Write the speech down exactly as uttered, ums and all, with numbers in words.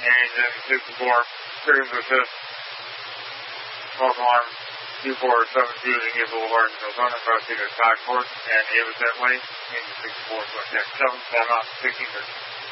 and then sixty-four, Freedom Assist, false alarm, two four seven two, India Boulevard, Arizona, proceed to Skyport, and Avis that way, into sixty-four, seven, time out, sixteen minutes.